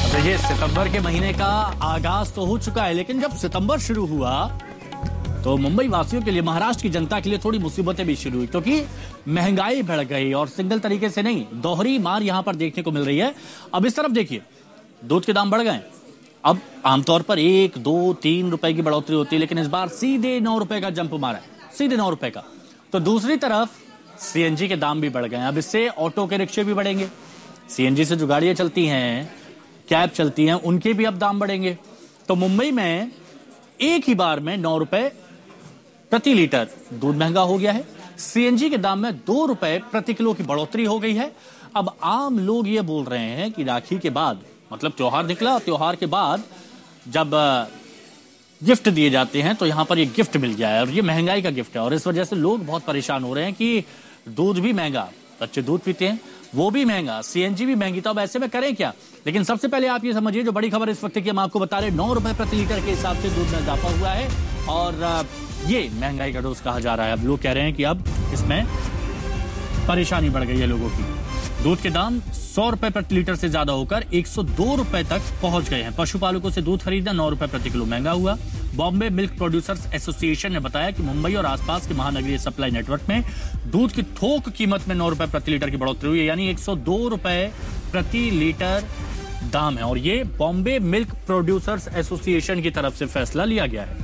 देखिए, सितंबर के महीने का आगाज तो हो चुका है, लेकिन जब सितंबर शुरू हुआ तो मुंबई वासियों के लिए, महाराष्ट्र की जनता के लिए थोड़ी मुसीबतें भी शुरू हुई, क्योंकि महंगाई बढ़ गई और सिंगल तरीके से नहीं, दोहरी मार यहां पर देखने को मिल रही है। अब इस तरफ देखिए, दूध के दाम बढ़ गए। अब आमतौर पर 1, 2, 3 रुपए की बढ़ोतरी होती है, लेकिन इस बार सीधे 9 रुपए का जंप मारा है, सीधे 9 रुपए का। तो दूसरी तरफ सीएनजी के दाम भी बढ़ गए। अब इससे ऑटो के रिक्शे भी बढ़ेंगे, सीएनजी से जो गाड़ियां चलती हैं, कैब चलती हैं, उनके भी अब दाम बढ़ेंगे। तो मुंबई में एक ही बार में 9 रुपए प्रति लीटर दूध महंगा हो गया है। सीएनजी के दाम में 2 रुपए प्रति किलो की बढ़ोतरी हो गई है। अब आम लोग ये बोल रहे हैं कि राखी के बाद, मतलब त्योहार निकला, त्योहार के बाद जब गिफ्ट दिए जाते हैं तो यहां पर ये गिफ्ट मिल गया है और ये महंगाई का गिफ्ट है, और इस वजह से लोग बहुत परेशान हो रहे हैं कि दूध भी महंगा, बच्चे दूध पीते हैं वो भी महंगा, सीएनजी भी महंगी, तो अब ऐसे में करें क्या। लेकिन सबसे पहले आप ये समझिए, जो बड़ी खबर इस वक्त की हम आपको बता रहे, 9 रुपए प्रति लीटर के हिसाब से दूध में इजाफा हुआ है और ये महंगाई का डोज कहा जा रहा है। अब लोग कह रहे हैं कि अब इसमें परेशानी बढ़ गई है लोगों की। दूध के दाम 100 रुपए प्रति लीटर से ज्यादा होकर 102 रुपए तक पहुंच गए हैं। पशुपालकों से दूध खरीदना 9 रुपए प्रति किलो महंगा हुआ। बॉम्बे मिल्क प्रोड्यूसर्स एसोसिएशन ने बताया कि मुंबई और आसपास के महानगरीय सप्लाई नेटवर्क में दूध की थोक कीमत में 9 रुपए प्रति लीटर की बढ़ोतरी हुई है, यानी 102 रुपए प्रति लीटर दाम है, और ये बॉम्बे मिल्क प्रोड्यूसर्स एसोसिएशन की तरफ से फैसला लिया गया है।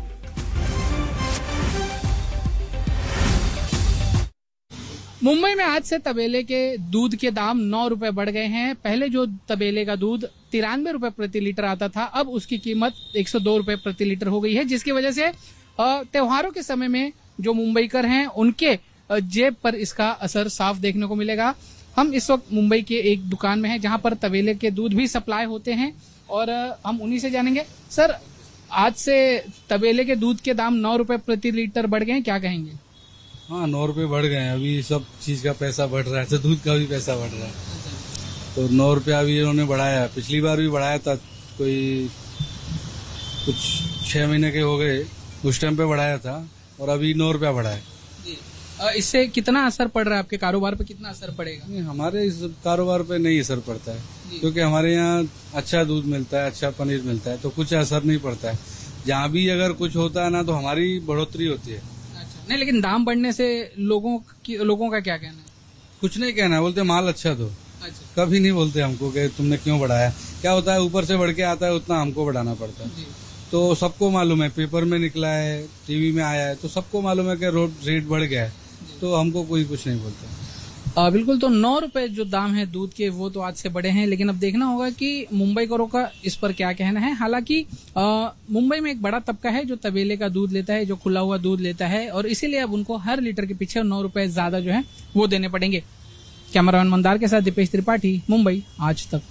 मुंबई में आज से तबेले के दूध के दाम 9 रुपए बढ़ गए हैं। पहले जो तबेले का दूध 93 रुपए प्रति लीटर आता था, अब उसकी कीमत 102 रुपए प्रति लीटर हो गई है, जिसकी वजह से त्योहारों के समय में जो मुंबईकर हैं उनके जेब पर इसका असर साफ देखने को मिलेगा। हम इस वक्त मुंबई के एक दुकान में हैं जहां पर तबेले के दूध भी सप्लाई होते हैं और हम उन्हीं से जानेंगे। सर, आज से तबेले के दूध के दाम 9 रुपए प्रति लीटर बढ़ गए हैं, क्या कहेंगे? हाँ, 9 रुपए बढ़ गए हैं। अभी सब चीज का पैसा बढ़ रहा है, तो दूध का भी पैसा बढ़ रहा है, तो 9 रुपया अभी इन्होंने बढ़ाया। पिछली बार भी बढ़ाया था, कोई कुछ 6 महीने के हो गए, उस टाइम पे बढ़ाया था, और अभी 9 रुपया बढ़ा है। इससे कितना असर पड़ रहा है आपके कारोबार पे, कितना असर पड़ेगा? नहीं, हमारे इस कारोबार पे नहीं असर पड़ता है, क्योंकि हमारे यहाँ अच्छा दूध मिलता है, अच्छा पनीर मिलता है, तो कुछ असर नहीं पड़ता है। जहाँ भी अगर कुछ होता है ना, तो हमारी बढ़ोतरी होती है। नहीं, लेकिन दाम बढ़ने से लोगों का क्या कहना है? कुछ नहीं कहना है, बोलते माल अच्छा दो। कभी नहीं बोलते हमको कि तुमने क्यों बढ़ाया। क्या होता है, ऊपर से बढ़ के आता है, उतना हमको बढ़ाना पड़ता है। तो सबको मालूम है, पेपर में निकला है, टीवी में आया है, तो सबको मालूम है कि रेट बढ़ गया है, तो हमको कोई कुछ नहीं बोलता। बिल्कुल। तो 9 रुपए जो दाम है दूध के, वो तो आज से बढ़े हैं, लेकिन अब देखना होगा कि मुंबईकरों का इस पर क्या कहना है। हालांकि मुंबई में एक बड़ा तबका है जो तबेले का दूध लेता है, जो खुला हुआ दूध लेता है, और इसीलिए अब उनको हर लीटर के पीछे 9 रुपए ज्यादा जो है वो देने पड़ेंगे। कैमरामैन मंदार के साथ दीपेश त्रिपाठी, मुंबई आज तक।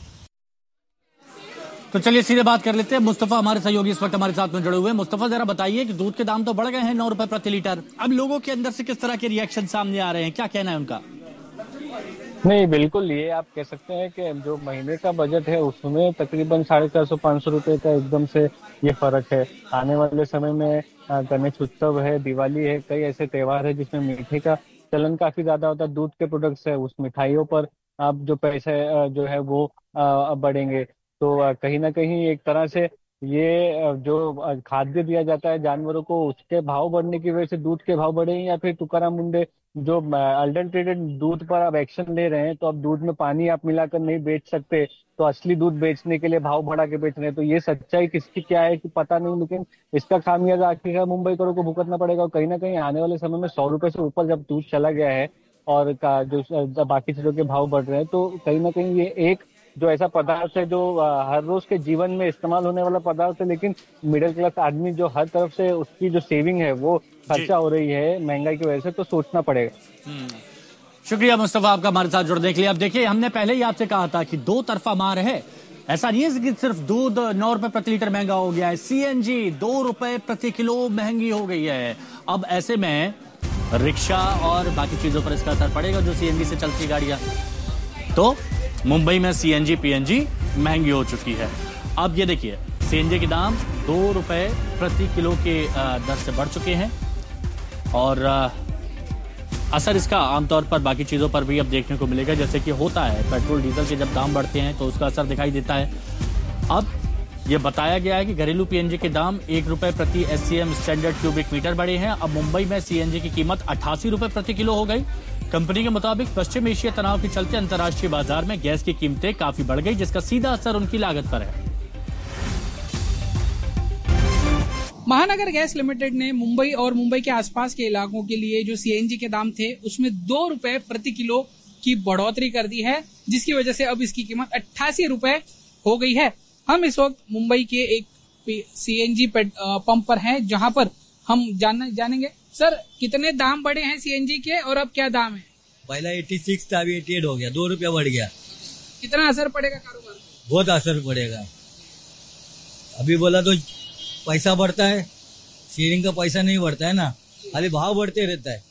तो चलिए सीधे बात कर लेते हैं। मुस्तफा हमारे सहयोगी इस वक्त हमारे साथ में जुड़े हुए हैं। मुस्तफा, जरा बताइए कि दूध के दाम तो बढ़ गए हैं 9 रुपए प्रति लीटर, अब लोगों के अंदर से किस तरह के रिएक्शन सामने आ रहे हैं, क्या कहना है उनका? नहीं, बिल्कुल, ये आप कह सकते हैं कि जो महीने का बजट है उसमें तकरीबन 450-500 रुपए का एकदम से ये फर्क है। आने वाले समय में गणेश उत्सव है, दिवाली है, कई ऐसे त्योहार है जिसमें मीठे का चलन काफी ज्यादा होता है। दूध के प्रोडक्ट्स है, उस मिठाइयों पर आप जो पैसे जो है वो बढ़ेंगे। तो कहीं ना कहीं एक तरह से ये जो खाद्य दिया जाता है जानवरों को, उसके भाव बढ़ने की वजह से दूध के भाव बढ़े, या फिर तुकाराम मुंडे जो अडल्ट्रेटेड दूध पर अब एक्शन ले रहे हैं, तो अब दूध में पानी आप मिलाकर नहीं बेच सकते, तो असली दूध बेचने के लिए भाव बढ़ा के बेच रहे हैं। तो ये सच्चाई किसकी क्या है कि पता नहीं, लेकिन इसका खामियाजा आखिरकार मुंबईकरों को भुगतना पड़ेगा। और कहीं ना कहीं आने वाले समय में 100 रुपए से ऊपर जब दूध चला गया है और जो बाकी चीजों के भाव बढ़ रहे हैं, तो कहीं ना कहीं ये एक जो ऐसा पदार्थ है जो हर रोज के जीवन में इस्तेमाल होने वाला पदार्थ है, लेकिन मिडिल क्लास आदमी जो हर तरफ से उसकी जो सेविंग है वो खर्चा हो रही है महंगाई की वजह से, तो सोचना पड़ेगा। शुक्रिया मुस्तफा आपका हमारे साथ जुड़ने के लिए। अब देखिए, हमने पहले ही आपसे कहा था कि दो तरफा मार है। ऐसा नहीं है कि सिर्फ दूध 9 रुपए प्रति लीटर महंगा हो गया है, सीएनजी 2 रुपए प्रति किलो महंगी हो गई है। अब ऐसे में रिक्शा और बाकी चीजों पर इसका असर पड़ेगा, जो सीएनजी से चलती गाड़ियां। तो मुंबई में सीएनजी पीएनजी महंगी हो चुकी है। अब ये देखिए, सीएनजी के दाम 2 रुपए प्रति किलो के दर से बढ़ चुके हैं, और असर इसका आमतौर पर बाकी चीजों पर भी अब देखने को मिलेगा, जैसे कि होता है पेट्रोल डीजल के जब दाम बढ़ते हैं तो उसका असर दिखाई देता है। अब यह बताया गया है कि घरेलू पीएनजी के दाम 1 रुपए प्रति SCM स्टैंडर्ड क्यूबिक मीटर बढ़े हैं। अब मुंबई में सीएनजी की कीमत 88 रुपए प्रति किलो हो गई। कंपनी के मुताबिक पश्चिम एशिया तनाव के चलते अंतर्राष्ट्रीय बाजार में गैस की कीमतें काफी बढ़ गई, जिसका सीधा असर उनकी लागत पर है। महानगर गैस लिमिटेड ने मुंबई और मुंबई के आसपास के इलाकों के लिए जो सीएनजी के दाम थे उसमें 2 रुपए प्रति किलो की बढ़ोतरी कर दी है, जिसकी वजह से अब इसकी कीमत 88 रुपए हो गई है। हम इस वक्त मुंबई के एक सीएनजी पंप पर हैं, जहां पर हम जानेंगे सर कितने दाम बढ़े हैं सीएनजी के और अब क्या दाम है। पहला 86 था, अभी 88 हो गया, 2 रुपया बढ़ गया। कितना असर पड़ेगा कारोबार में? बहुत असर पड़ेगा। अभी बोला तो पैसा बढ़ता है, शेयरिंग का पैसा नहीं बढ़ता है ना, खाली भाव बढ़ते रहता है,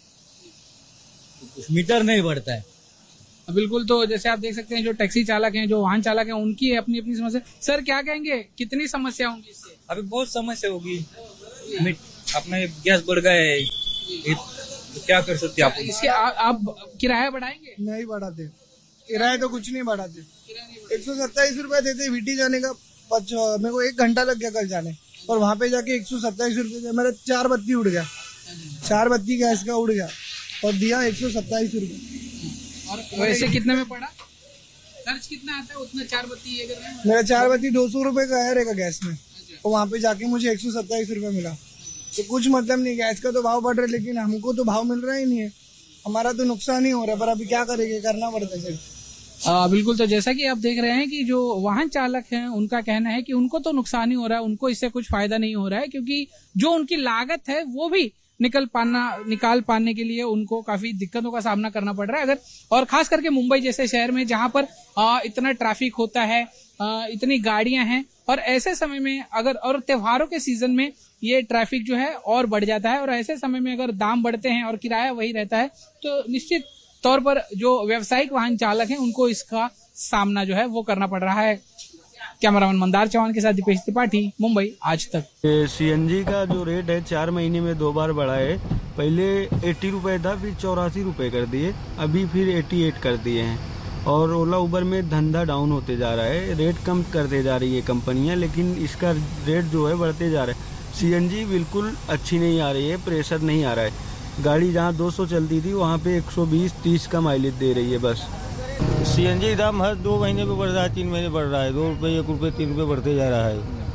मीटर नहीं बढ़ता है। बिल्कुल, तो जैसे आप देख सकते हैं जो टैक्सी चालक हैं, जो वाहन चालक हैं, उनकी अपनी अपनी समस्या। सर क्या कहेंगे, कितनी समस्या होंगी इससे? अभी बहुत समस्या होगी, अपना गैस बढ़ गया है, तो क्या कर सकते आप? इसके आप किराया बढ़ाएंगे? नहीं बढ़ाते, किराया तो कुछ नहीं बढ़ाते। 127 रुपए देते वीटी जाने का, मेरे को 1 घंटा लग गया कल जाने, और वहां पे जाके 127 रुपए मेरा 4 बत्ती उड़ गया, 4 बत्ती गैस का उड़ गया और दिया 127 रुपए। और वैसे कितने में पड़ा? खर्च कितना आता है उतना 4 बत्ती ये कर रहे हैं? मेरा 4 बत्ती 200 रुपए का है रहेगा गैस में, तो वहां पे जाके मुझे 127 रुपए मिला। तो कुछ मतलब नहीं, गैस का तो भाव बढ़ रहा है लेकिन हमको तो भाव मिल रहा ही नहीं है, हमारा तो नुकसान ही हो रहा है, पर अभी क्या करेंगे, करना पड़ता है सर। बिल्कुल, तो जैसा कि आप देख रहे हैं कि जो वाहन चालक हैं उनका कहना है कि उनको तो नुकसान ही हो रहा है, उनको इससे कुछ फायदा नहीं हो रहा है, क्योंकि जो उनकी लागत है वो भी निकाल पाने के लिए उनको काफी दिक्कतों का सामना करना पड़ रहा है। अगर और खास करके मुंबई जैसे शहर में जहां पर इतना ट्रैफिक होता है, इतनी गाड़ियां हैं, और ऐसे समय में अगर और त्योहारों के सीजन में ये ट्रैफिक जो है और बढ़ जाता है, और ऐसे समय में अगर दाम बढ़ते हैं और किराया वही रहता है तो निश्चित तौर पर जो व्यावसायिक वाहन चालक हैं उनको इसका सामना जो है वो करना पड़ रहा है। कैमरामैन मंदार चौहान के साथ दीपेश त्रिपाठी, मुंबई आज तक। सीएनजी का जो रेट है 4 महीने में 2 बार बढ़ा है। पहले 80 रुपए था, फिर 84 रुपए कर दिए, अभी फिर 88 कर दिए हैं। और ओला उबर में धंधा डाउन होते जा रहा है, रेट कम करते जा रही है कंपनियां, लेकिन इसका रेट जो है बढ़ते जा रहा है। सीएनजी बिल्कुल अच्छी नहीं आ रही है, प्रेशर नहीं आ रहा है। गाड़ी जहाँ 200 चलती थी वहाँ पे 120-30 का माइलेज दे रही है बस। सीएनजी दाम हर 2 महीने पे बढ़ रहा है, 3 महीने बढ़ रहा है, 2 रुपये 1 रुपये 3 रुपये बढ़ते जा रहा है।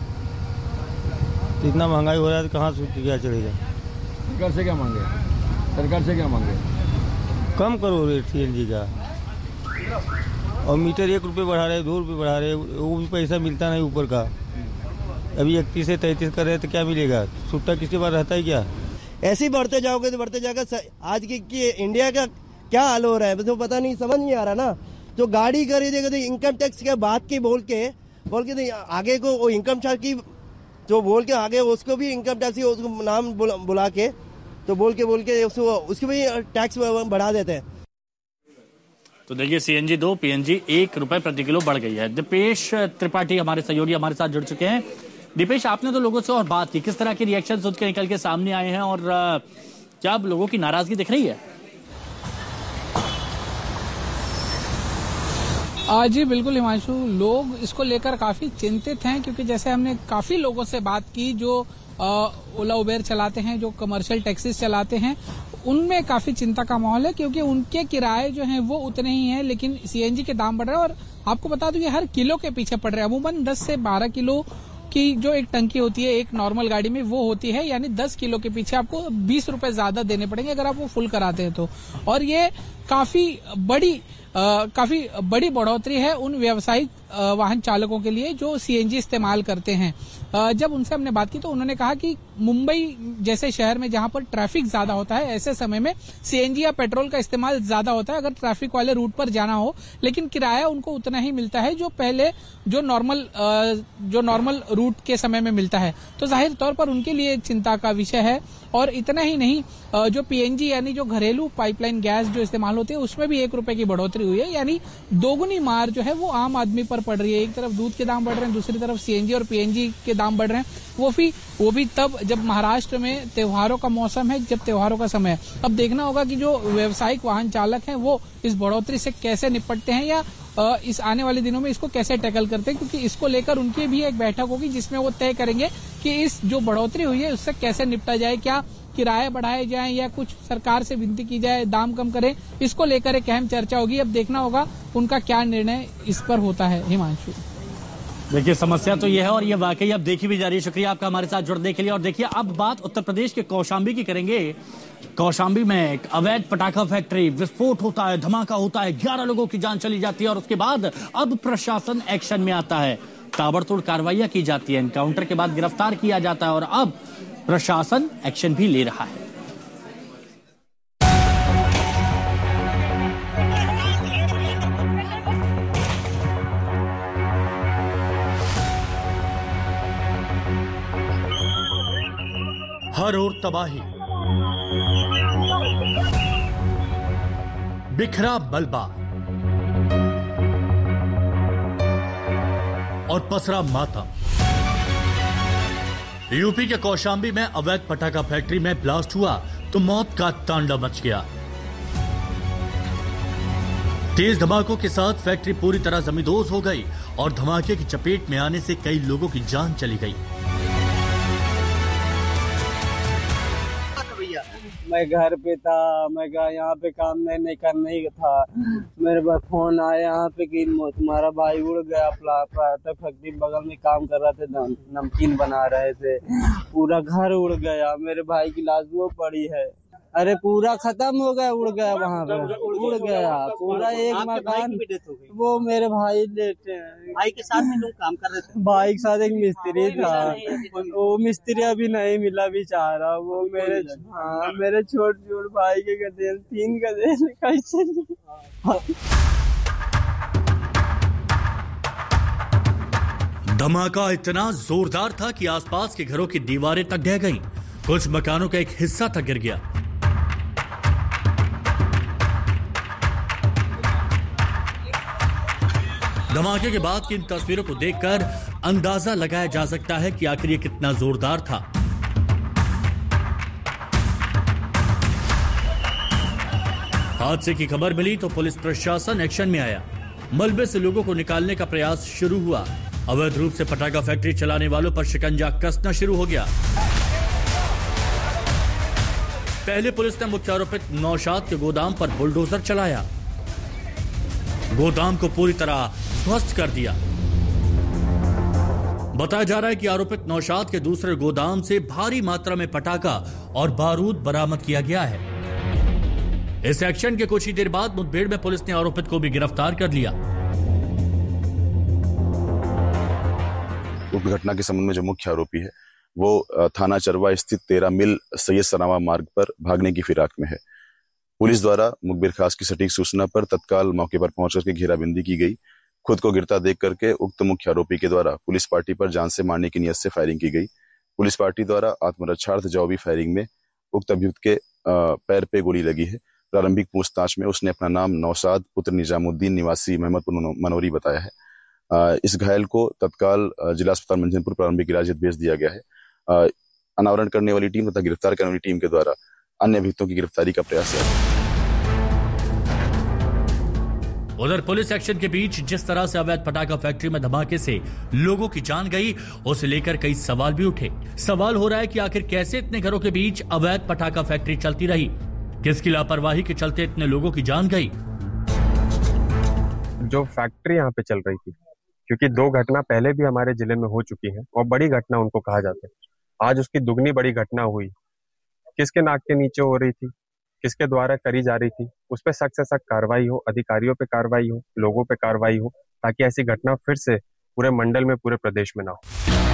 तो इतना महंगाई हो रहा है तो कहाँ से क्या चलेगा? सरकार से क्या मांगे? सरकार से क्या मांगे? कम करो रेट सीएनजी का। और मीटर 1 रुपये बढ़ा रहे, 2 रुपये बढ़ा रहे, वो भी पैसा मिलता नहीं ऊपर का। अभी 31 से 33 कर रहे हैं तो क्या मिलेगा? छुट्टा किसके पास रहता है क्या? ऐसे ही बढ़ते जाओगे तो बढ़ते जाएगा। आज की इंडिया का क्या हाल हो रहा है तो पता नहीं, समझ नहीं आ रहा ना। जो गाड़ी खरीदेगा तो इनकम टैक्स के बात की बोल के तो आगे को वो इनकम टैक्स की जो बोल के आगे उसको भी इनकम टैक्स उसको नाम बुला के तो बोल के उसको भी टैक्स बढ़ा देते हैं। तो देखिए सीएनजी 2, पीएनजी 1 रुपए प्रति किलो बढ़ गई है। दीपेश त्रिपाठी हमारे सहयोगी हमारे साथ जुड़ चुके हैं। दीपेश, आपने तो लोगों से और बात की, किस तरह के रिएक्शंस उनके निकल के सामने आए हैं और क्या अब लोगों की नाराजगी दिख रही है? जी बिल्कुल हिमांशु, लोग इसको लेकर काफी चिंतित हैं, क्योंकि जैसे हमने काफी लोगों से बात की जो ओला उबेर चलाते हैं, जो कमर्शियल टैक्सीज चलाते हैं, उनमें काफी चिंता का माहौल है, क्योंकि उनके किराए जो हैं वो उतने ही हैं, लेकिन सीएनजी के दाम बढ़ रहे हैं। और आपको बता दूं ये हर किलो के पीछे पड़ रहे हैं। अमूमन 10 से 12 किलो की जो एक टंकी होती है एक नॉर्मल गाड़ी में वो होती है, यानी 10 किलो के पीछे आपको 20 रुपए ज्यादा देने पड़ेंगे अगर आप वो फुल कराते हैं तो। और ये काफी बड़ी बढ़ोतरी है उन व्यावसायिक वाहन चालकों के लिए जो सीएनजी इस्तेमाल करते हैं। जब उनसे हमने बात की तो उन्होंने कहा कि मुंबई जैसे शहर में जहां पर ट्रैफिक ज्यादा होता है, ऐसे समय में सीएनजी या पेट्रोल का इस्तेमाल ज्यादा होता है अगर ट्रैफिक वाले रूट पर जाना हो, लेकिन किराया उनको उतना ही मिलता है जो पहले जो नॉर्मल रूट के समय में मिलता है। तो जाहिर तौर पर उनके लिए चिंता का विषय है। और इतना ही नहीं, जो पीएनजी यानी जो घरेलू पाइपलाइन गैस जो इस्तेमाल इस्तेमाल होती है उसमें भी 1 रुपए की बढ़ोतरी हुई है। यानी दोगुनी मार जो है वो आम आदमी पर पड़ रही है। एक तरफ दूध के दाम बढ़ रहे हैं, दूसरी तरफ सीएनजी और पीएनजी के दाम बढ़ रहे हैं, वो भी तब जब महाराष्ट्र में त्योहारों का मौसम है, जब त्योहारों का समय है। अब देखना होगा कि जो व्यावसायिक वाहन चालक हैं वो इस बढ़ोतरी से कैसे निपटते हैं या इस आने वाले दिनों में इसको कैसे टैकल करते हैं, क्योंकि इसको लेकर उनकी भी एक बैठक होगी जिसमें वो तय करेंगे कि इस जो बढ़ोतरी हुई है उससे कैसे निपटा जाए, क्या किराए बढ़ाए जाएं या कुछ सरकार से विनती की जाए दाम कम करें। इसको लेकर एक अहम चर्चा होगी। अब देखना होगा उनका क्या निर्णय इस पर होता है। हिमांशु, देखिए समस्या तो ये है और ये वाकई अब देखी भी जा रही है। शुक्रिया आपका हमारे साथ जुड़ने के लिए। और देखिए अब बात उत्तर प्रदेश के कौशाम्बी की करेंगे। कौशाम्बी में एक अवैध पटाखा फैक्ट्री, विस्फोट होता है, धमाका होता है, 11 लोगों की जान चली जाती है और उसके बाद अब प्रशासन एक्शन में आता है। ताबड़तोड़ कार्रवाइयां की जाती है, एनकाउंटर के बाद गिरफ्तार किया जाता है और अब प्रशासन एक्शन भी ले रहा है। हर ओर तबाही, बिखरा मलबा और पसरा मातम। यूपी के कौशाम्बी में अवैध पटाखा फैक्ट्री में ब्लास्ट हुआ तो मौत का तांडव मच गया। तेज धमाकों के साथ फैक्ट्री पूरी तरह जमींदोज हो गई और धमाके की चपेट में आने से कई लोगों की जान चली गई। मैं घर पे था, मैं यहाँ पे काम नहीं करने था। मेरे पास फोन आया यहाँ पे कि तुम्हारा भाई उड़ गया। फैक्ट्री बगल में काम कर रहे थे, नमकीन बना रहे थे, पूरा घर उड़ गया। मेरे भाई की लाश वो पड़ी है। अरे पूरा खत्म हो गया, उड़ गया, वहाँ पे उड़ गया पूरा एक मकान। वो मेरे भाई लेटे हैं। भाई के साथ में लोग काम कर रहे थे। भाई के साथ एक मिस्त्री था, वो मिस्त्री अभी नहीं मिला बेचारा। वो मेरे छोट भाई के गधे 3 गधे कैसे। धमाका इतना जोरदार था कि आसपास के घरों की दीवारें तक ढह गईं। कुछ मकानों का एक हिस्सा तक गिर गया। धमाके के बाद की इन तस्वीरों को देखकर अंदाजा लगाया जा सकता है कि आखिर ये कितना जोरदार था। हादसे की खबर मिली तो पुलिस प्रशासन एक्शन में आया। मलबे से लोगों को निकालने का प्रयास शुरू हुआ। अवैध रूप से पटाखा फैक्ट्री चलाने वालों पर शिकंजा कसना शुरू हो गया। पहले पुलिस ने मुख्य आरोपित नौशाद के गोदाम पर बुलडोजर चलाया, गोदाम को पूरी तरह ध्वस्त कर दिया। बताया जा रहा है कि आरोपित नौशाद के दूसरे गोदाम से भारी मात्रा में पटाखा और बारूद बरामद किया गया है। इस एक्शन के कुछ ही देर बाद मुठभेड़ में पुलिस ने आरोपित को भी गिरफ्तार कर लिया। उक्त घटना के संबंध में जो मुख्य आरोपी है वो थाना चरवा स्थित 13 मील सैयद सनावा मार्ग पर भागने की फिराक में है। पुलिस द्वारा मुखबिर खास की सटीक सूचना पर तत्काल मौके पर पहुंचकर के घेराबंदी की गई। खुद को गिरता देख करके उक्त मुख्य आरोपी के द्वारा पुलिस पार्टी पर जान से मारने की नियत से फायरिंग की गई। पुलिस पार्टी द्वारा आत्मरक्षार्थ जवाबी फायरिंग में उक्त अभियुक्त के पैर पे गोली लगी है। प्रारंभिक पूछताछ में उसने अपना नाम नौशाद पुत्र निजामुद्दीन निवासी मोहम्मदपुर मनोरी बताया है। इस घायल को तत्काल जिला अस्पताल मंझनपुर प्रारंभिक इलाज भेज दिया गया है। अनावरण करने वाली टीम तथा गिरफ्तार करने वाली टीम के द्वारा अन्य अभियुक्तों की गिरफ्तारी का प्रयास है। उधर पुलिस एक्शन के बीच जिस तरह से अवैध पटाखा फैक्ट्री में धमाके से लोगों की जान गई, उसे लेकर कई सवाल भी उठे। सवाल हो रहा है कि आखिर कैसे इतने घरों के बीच अवैध पटाखा फैक्ट्री चलती रही, किसकी लापरवाही के चलते इतने लोगों की जान गई। जो फैक्ट्री यहाँ पे चल रही थी, क्योंकि 2 घटना पहले भी हमारे जिले में हो चुकी है और बड़ी घटना उनको कहा जाता है, आज उसकी दुगनी बड़ी घटना हुई। किसके नाक के नीचे हो रही थी, किसके द्वारा करी जा रही थी, उस पर सख्त से सख्त कार्रवाई हो, अधिकारियों पे कार्रवाई हो, लोगों पे कार्रवाई हो, ताकि ऐसी घटना फिर से पूरे मंडल में, पूरे प्रदेश में ना हो।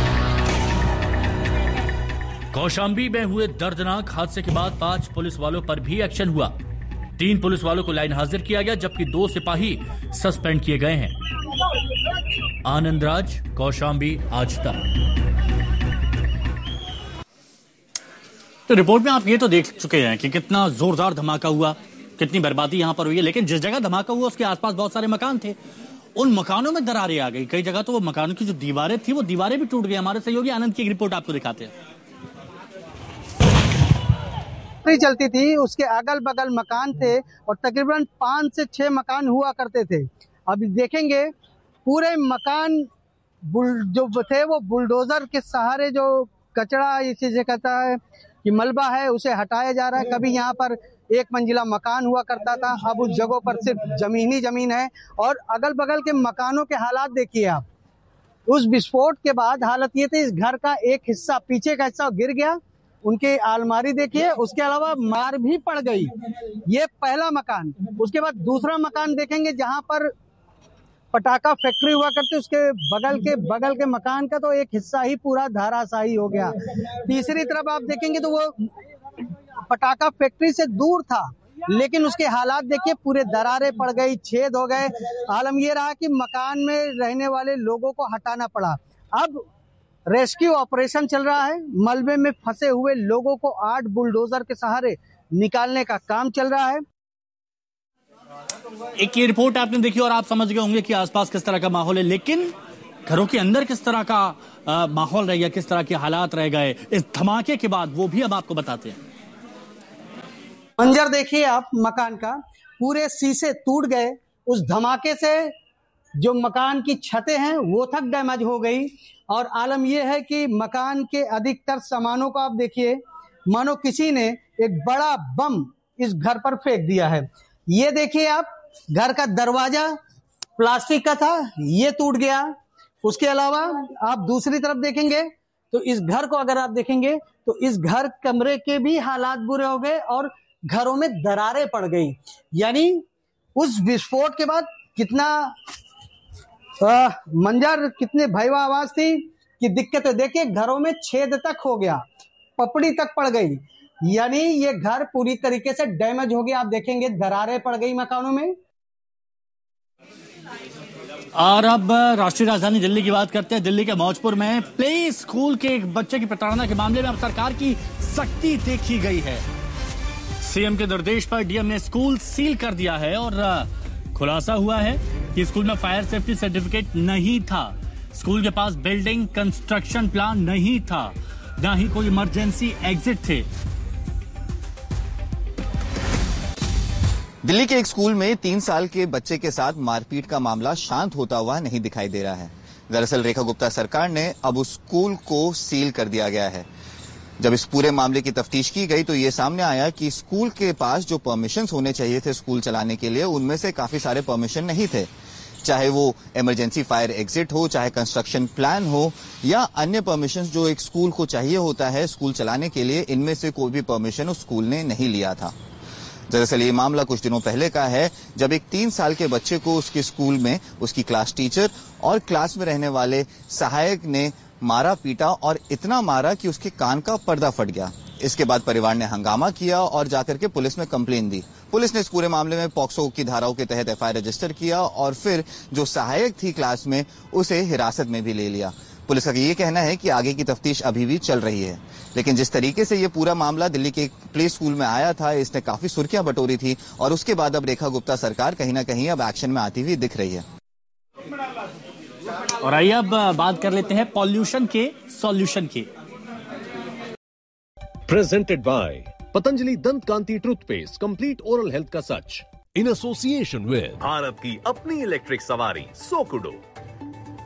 कौशाम्बी में हुए दर्दनाक हादसे के बाद 5 पुलिस वालों पर भी एक्शन हुआ। 3 पुलिस वालों को लाइन हाजिर किया गया, जबकि 2 सिपाही सस्पेंड किए गए हैं। आनंद राज, कौशाम्बी, आज तक। तो रिपोर्ट में आप ये तो देख चुके हैं कि कितना जोरदार धमाका हुआ, कितनी बर्बादी यहाँ पर हुई है। लेकिन जिस जगह धमाका हुआ उसके आसपास बहुत सारे मकान थे, उन मकानों में दरारें आ गई। कई जगह तो वो मकानों की जो दीवारें थी वो दीवारें भी टूट गई। हमारे सहयोगी आनंद की एक रिपोर्ट आपको दिखाते हैं। चलती थी, उसके अगल बगल मकान थे और तकरीबन 5 से 6 मकान हुआ करते थे। अभी देखेंगे पूरे मकान जो थे वो बुलडोजर के सहारे, जो कचरा इसे कहता है कि मलबा है, उसे हटाया जा रहा है। कभी यहाँ पर 1 मंजिला मकान हुआ करता था, अब उस जगहों पर सिर्फ जमीन ही जमीन है। और अगल बगल के मकानों के हालात देखिए आप। उस विस्फोट के बाद हालत ये थी, इस घर का एक हिस्सा, पीछे का हिस्सा गिर गया, उनके अलमारी देखिए, उसके अलावा मार भी पड़ गई। ये पहला मकान। उसके बाद दूसरा मकान देखेंगे जहां पर पटाखा फैक्ट्री हुआ करती, उसके बगल के मकान का तो एक हिस्सा ही पूरा धराशायी हो गया। तीसरी तरफ आप देखेंगे तो वो पटाखा फैक्ट्री से दूर था, लेकिन उसके हालात देखिए, पूरे दरारें पड़ गई, छेद हो गए। आलम ये रहा कि मकान में रहने वाले लोगों को हटाना पड़ा। अब रेस्क्यू ऑपरेशन चल रहा है। मलबे में फंसे हुए लोगों को 8 बुलडोजर के सहारे निकालने का काम चल रहा है। एक ये रिपोर्ट आपने देखी और आप समझ गए होंगे कि आसपास किस तरह का माहौल है, लेकिन घरों के अंदर किस तरह का माहौल रह गया, किस तरह के हालात रह गए इस धमाके के बाद, वो भी अब आपको बताते हैं। मंजर देखिए आप मकान का, पूरे शीशे टूट गए। उस धमाके से जो मकान की छतें हैं वो तक डैमेज हो गई। और आलम यह है कि मकान के अधिकतर सामानों को आप देखिए, मानो किसी ने एक बड़ा बम इस घर पर फेंक दिया है। ये देखिए आप, घर का दरवाजा प्लास्टिक का था, ये टूट गया। उसके अलावा आप दूसरी तरफ देखेंगे तो इस घर को अगर आप देखेंगे तो इस घर कमरे के भी हालात बुरे हो गए और घरों में दरारें पड़ गई। यानी उस विस्फोट के बाद कितना मंजर, कितने भयावह आवाज थी कि दिक्कत है। देखिए घरों में छेद तक हो गया, पपड़ी तक पड़ गई, यानी ये घर पूरी तरीके से डैमेज हो गया। आप देखेंगे दरारें पड़ गई मकानों में। और अब राष्ट्रीय राजधानी दिल्ली की बात करते हैं। दिल्ली के मौजपुर में प्ले स्कूल के एक बच्चे की प्रताड़ना के मामले में अब सरकार की सख्ती देखी गई है। सीएम के निर्देश पर डीएम ने स्कूल सील कर दिया है और खुलासा हुआ है कि स्कूल में फायर सेफ्टी सर्टिफिकेट नहीं था, स्कूल के पास बिल्डिंग कंस्ट्रक्शन प्लान नहीं था, ना ही कोई इमरजेंसी एग्जिट थे। दिल्ली के एक स्कूल में 3 साल के बच्चे के साथ मारपीट का मामला शांत होता हुआ नहीं दिखाई दे रहा है। दरअसल रेखा गुप्ता सरकार ने अब उस स्कूल को सील कर दिया गया है। जब इस पूरे मामले की तफ्तीश की गई तो ये सामने आया कि स्कूल के पास जो परमिशंस होने चाहिए थे स्कूल चलाने के लिए, उनमें से काफी सारे परमिशन नहीं थे। चाहे वो इमरजेंसी फायर एग्जिट हो, चाहे कंस्ट्रक्शन प्लान हो या अन्य परमिशंस जो एक स्कूल को चाहिए होता है स्कूल चलाने के लिए, इनमें से कोई भी परमिशन उस स्कूल ने नहीं लिया था। दरअसल ये मामला कुछ दिनों पहले का है, जब एक 3 साल के बच्चे को उसके स्कूल में उसकी क्लास टीचर और क्लास में रहने वाले सहायक ने मारा पीटा और इतना मारा कि उसके कान का पर्दा फट गया। इसके बाद परिवार ने हंगामा किया और जाकर के पुलिस में कंप्लेन दी। पुलिस ने इस पूरे मामले में पॉक्सो की धाराओं के तहत एफआईआर रजिस्टर किया और फिर जो सहायक थी क्लास में उसे हिरासत में भी ले लिया। पुलिस का ये कहना है कि आगे की तफ्तीश अभी भी चल रही है, लेकिन जिस तरीके से ये पूरा मामला दिल्ली के एक प्ले स्कूल में आया था, इसने काफी सुर्खियां बटोरी थी और उसके बाद अब रेखा गुप्ता सरकार कहीं ना कहीं अब एक्शन में आती हुई दिख रही है। और आइए अब बात कर लेते हैं पॉल्यूशन के सॉल्यूशन की। प्रेजेंटेड बाय पतंजलि दंत कांति टूथपेस्ट, कंप्लीट ओरल हेल्थ का सच, इन एसोसिएशन विद भारत की अपनी इलेक्ट्रिक सवारी सोकुडो।